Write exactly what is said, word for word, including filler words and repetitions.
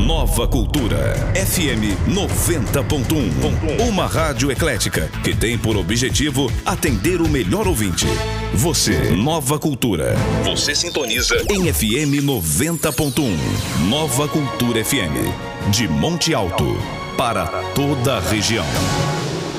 Nova Cultura, F M noventa ponto um. Uma rádio eclética que tem por objetivo atender o melhor ouvinte. Você, Nova Cultura. Você sintoniza em F M noventa ponto um. Nova Cultura F M. De Monte Alto para toda a região.